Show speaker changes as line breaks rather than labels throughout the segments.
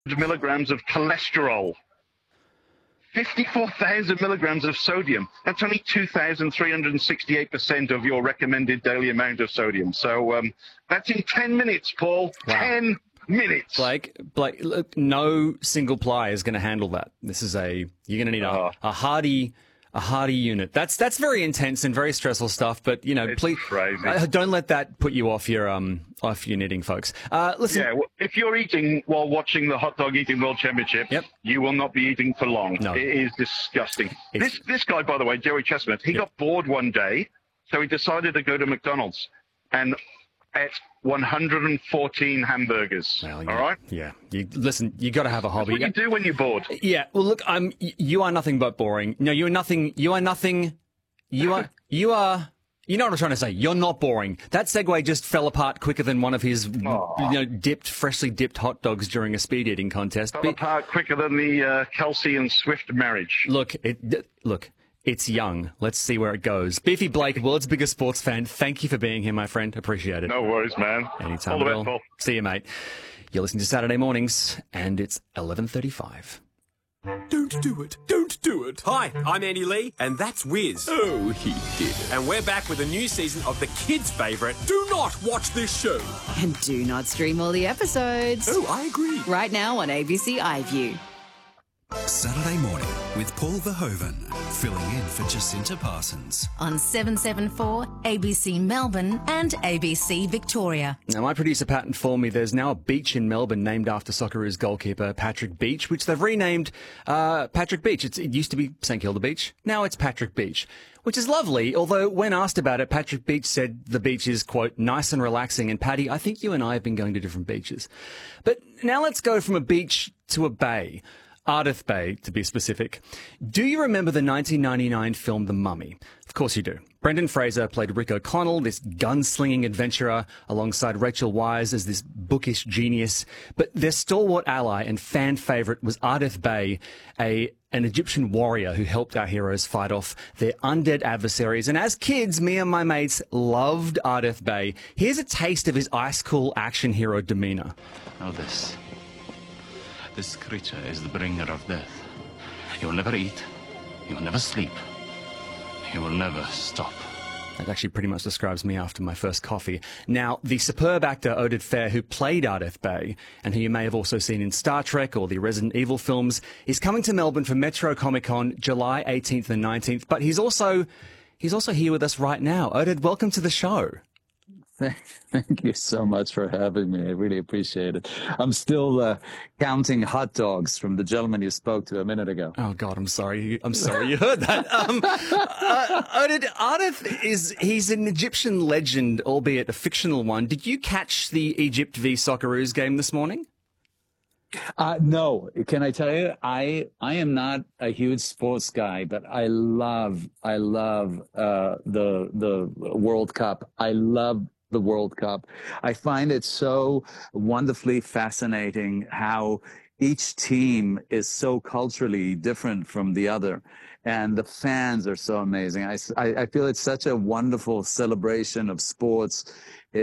milligrams of cholesterol. 54,000 milligrams of sodium. That's only 2,368% of your recommended daily amount of sodium. So that's in 10 minutes, Paul. Wow. 10 minutes.
Blake, look, no single ply is going to handle that. You're going to need a hardy unit. That's very intense and very stressful stuff. But please don't let that put you off your knitting, folks. Listen,
if you're eating while watching the hot dog eating world championship, you will not be eating for long. No. It is disgusting. This guy, by the way, Joey Chestnut, he got bored one day, so he decided to go to McDonald's and ate 114 hamburgers. Well, all right?
Yeah. You got to have a hobby.
That's what you do when you're bored.
Yeah. Well, look, you are nothing but boring. No, you are nothing. You are nothing. You are. You know what I'm trying to say. You're not boring. That segue just fell apart quicker than one of his, freshly dipped hot dogs during a speed eating contest.
Fell apart quicker than the Kelsey and Swift marriage.
Look. It's young. Let's see where it goes. Beefy Blake, world's biggest sports fan. Thank you for being here, my friend. Appreciate it.
No worries, man.
Anytime.
All the best, Paul.
See you, mate. You're listening to Saturday Mornings, and it's 11:35.
Don't do it. Don't do it.
Hi, I'm Andy Lee, and that's Wiz.
Oh, he did.
And we're back with a new season of the kids' favourite.
Do not watch this show.
And do not stream all the episodes.
Oh, I agree.
Right now on ABC iView.
Saturday morning with Paul Verhoeven, filling in for Jacinta Parsons.
On 774, ABC Melbourne and ABC Victoria.
Now, my producer Pat informed me there's now a beach in Melbourne named after Socceroos goalkeeper Patrick Beach, which they've renamed Patrick Beach. It used to be St Kilda Beach. Now it's Patrick Beach, which is lovely, although when asked about it, Patrick Beach said the beach is, quote, nice and relaxing. And Paddy, I think you and I have been going to different beaches. But now let's go from a beach to a bay. Ardith Bay, to be specific. Do you remember the 1999 film The Mummy? Of course you do. Brendan Fraser played Rick O'Connell, this gunslinging adventurer, alongside Rachel Weisz as this bookish genius. But their stalwart ally and fan favourite was Ardith Bay, an Egyptian warrior who helped our heroes fight off their undead adversaries. And as kids, me and my mates loved Ardith Bay. Here's a taste of his ice-cool action hero demeanour.
Know this creature is the bringer of death. He will never eat. He will never sleep. He will never stop.
That actually pretty much describes me after my first coffee. Now, the superb actor Oded Fair, who played Ardith Bay, and who you may have also seen in Star Trek or the Resident Evil films, is coming to Melbourne for Metro Comic Con July 18th and 19th. But he's also here with us right now. Oded, welcome to the show.
Thank you so much for having me. I really appreciate it. I'm still counting hot dogs from the gentleman you spoke to a minute ago.
Oh, God, I'm sorry you heard that. Ardith he's an Egyptian legend, albeit a fictional one. Did you catch the Egypt v Socceroos game this morning?
No. Can I tell you, I am not a huge sports guy, but I love the World Cup. I love the World Cup. I find it so wonderfully fascinating how each team is so culturally different from the other. And the fans are so amazing. I feel it's such a wonderful celebration of sports.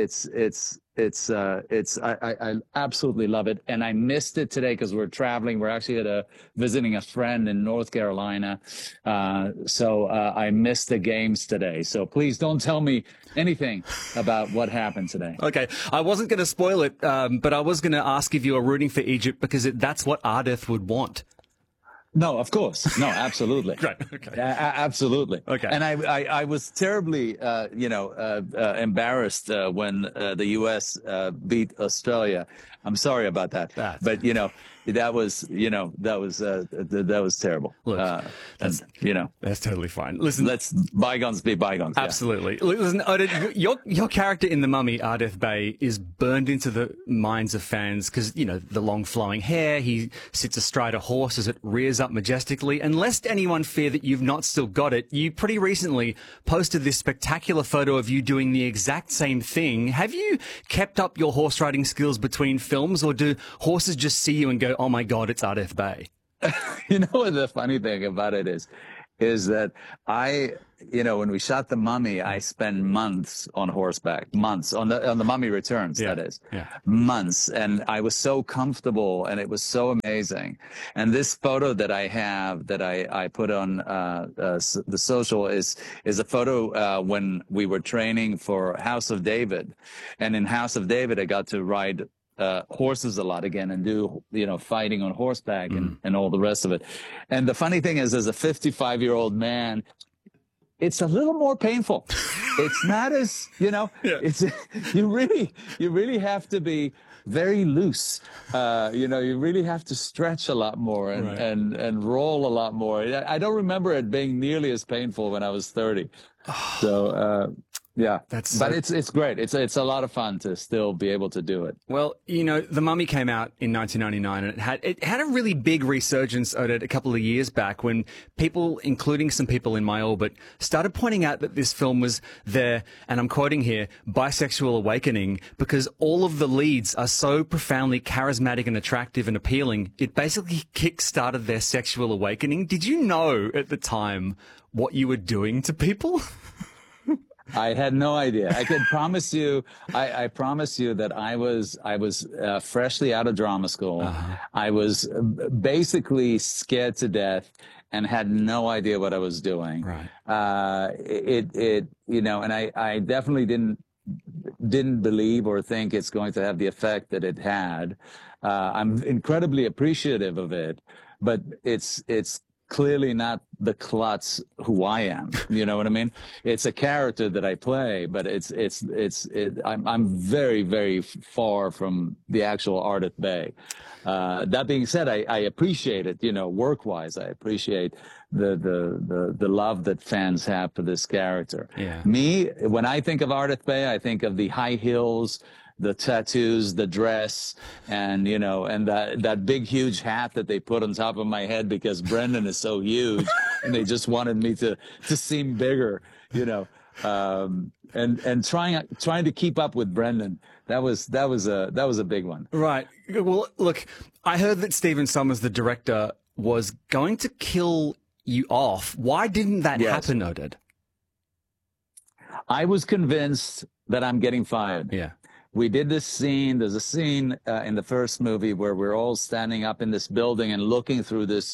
I absolutely love it. And I missed it today because we're traveling. We're actually visiting a friend in North Carolina. So I missed the games today. So please don't tell me anything about what happened today.
Okay. I wasn't going to spoil it, but I was going to ask if you were rooting for Egypt because that's what Ardith would want.
No, of course. No, absolutely.
Right. Okay.
Absolutely.
Okay.
And I was terribly, embarrassed when the U.S. beat Australia. I'm sorry about that. But that was terrible.
Look, that's totally fine. Listen,
let's bygones be bygones.
Absolutely. Yeah. Listen, Oded, your character in The Mummy, Ardith Bay, is burned into the minds of fans because the long flowing hair. He sits astride a horse as it rears up majestically. And lest anyone fear that you've not still got it, you pretty recently posted this spectacular photo of you doing the exact same thing. Have you kept up your horse riding skills between films, or do horses just see you and go, "Oh my God, it's Ardith Bay"?
You know what the funny thing about it is that I when we shot The Mummy, I spent months on horseback, months on the Mummy Returns, that is, months. And I was so comfortable and it was so amazing. And this photo that I have that I put on the social is a photo when we were training for House of David. And in House of David, I got to ride horses a lot again and do, fighting on horseback and all the rest of it. And the funny thing is, as a 55-year-old man, it's a little more painful. It's not as, it's, you really have to be very loose. You really have to stretch a lot more and roll a lot more. I don't remember it being nearly as painful when I was 30. So, yeah, but it's great. It's a lot of fun to still be able to do it.
Well, The Mummy came out in 1999, and it had a really big resurgence a couple of years back when people, including some people in my orbit, started pointing out that this film was their, and I'm quoting here, bisexual awakening, because all of the leads are so profoundly charismatic and attractive and appealing. It basically kick-started their sexual awakening. Did you know at the time what you were doing to people?
I had no idea. I can promise you, I promise you that I was freshly out of drama school. I was basically scared to death and had no idea what I was doing.
Right.
And I definitely didn't believe or think it's going to have the effect that it had. I'm incredibly appreciative of it, but it's clearly not the klutz who I am. You know what I mean? It's a character that I play, but I'm very, very far from the artist Ardeth Bey. That being said, I appreciate it, work-wise. I appreciate the love that fans have for this character.
Yeah.
Me, when I think of Ardeth Bey, I think of the high heels, the tattoos, the dress, and that big huge hat that they put on top of my head because Brendan is so huge, and they just wanted me to seem bigger, and trying to keep up with Brendan. That was a big one.
Right. Well, look, I heard that Stephen Sommers, the director, was going to kill you off. Why didn't that happen, Oded?
I was convinced that I'm getting fired.
Yeah.
We did this scene. There's a scene in the first movie where we're all standing up in this building and looking through this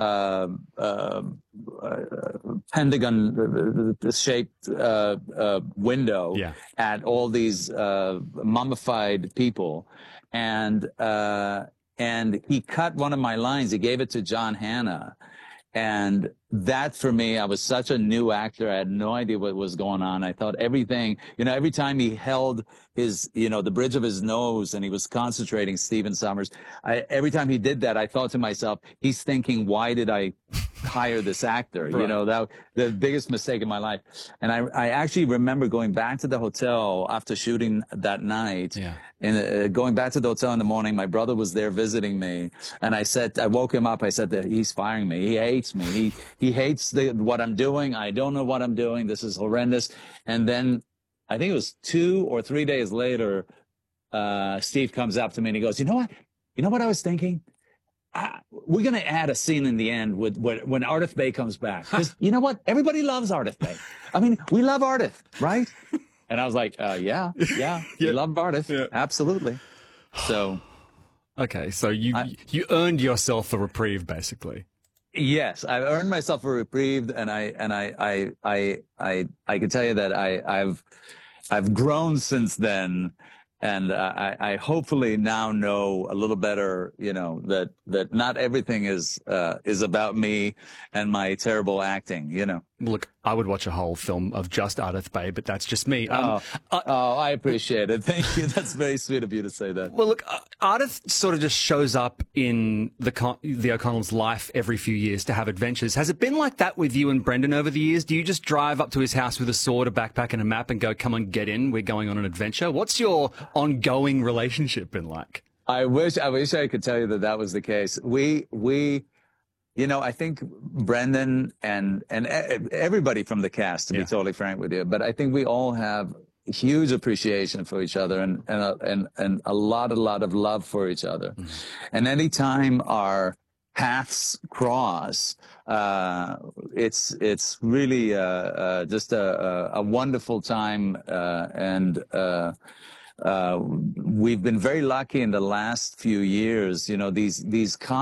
pentagon-shaped window at all these mummified people, and he cut one of my lines. He gave it to John Hannah. And that, for me, I was such a new actor. I had no idea what was going on. I thought everything, every time he held his, the bridge of his nose and he was concentrating, Stephen Sommers, every time he did that, I thought to myself, he's thinking, why did I hire this actor?
Right.
That the biggest mistake in my life. And I actually remember going back to the hotel after shooting that night.
Yeah.
And going back to the hotel in the morning, my brother was there visiting me. And I woke him up. I said that he's firing me. He hates me. He hates what I'm doing. I don't know what I'm doing. This is horrendous. And then I think it was 2 or 3 days later, Steve comes up to me and he goes, you know what I was thinking? We're going to add a scene in the end when Ardeth Bey comes back. Because you know what? Everybody loves Ardeth Bey. I mean, we love Ardeth, right? And I was like, yeah, we love Ardeth. Yeah. Absolutely. So.
Okay. So you earned yourself a reprieve, basically.
Yes, I've earned myself a reprieve, and I can tell you that I've grown since then, and I hopefully now know a little better, that not everything is about me and my terrible acting,
Look, I would watch a whole film of just Ardeth Bey, but that's just me.
I appreciate it. Thank you. That's very sweet of you to say that.
Well, look, Ardeth sort of just shows up in the O'Connell's life every few years to have adventures. Has it been like that with you and Brendan over the years? Do you just drive up to his house with a sword, a backpack, and a map and go, come on, get in, we're going on an adventure? What's your ongoing relationship been like?
I wish I could tell you that was the case. I think Brendan and everybody from the cast, to be totally frank with you, but I think we all have huge appreciation for each other and a lot of love for each other. Mm-hmm. And anytime our paths cross. It's really just a wonderful time, and we've been very lucky in the last few years. You know, these